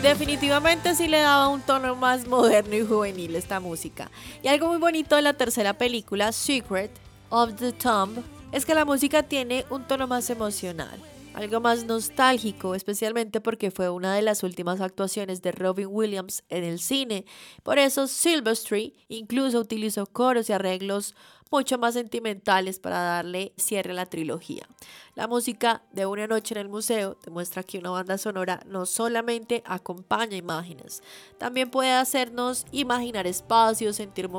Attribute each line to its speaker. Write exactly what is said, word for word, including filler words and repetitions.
Speaker 1: Definitivamente sí le daba un tono más moderno y juvenil esta música. Y algo muy bonito de la tercera película, Secret of the Tomb, es que la música tiene un tono más emocional, algo más nostálgico, especialmente porque fue una de las últimas actuaciones de Robin Williams en el cine. Por eso Silvestri incluso utilizó coros y arreglos mucho más sentimentales para darle cierre a la trilogía. La música de Una noche en el museo demuestra que una banda sonora no solamente acompaña imágenes, también puede hacernos imaginar espacios, sentir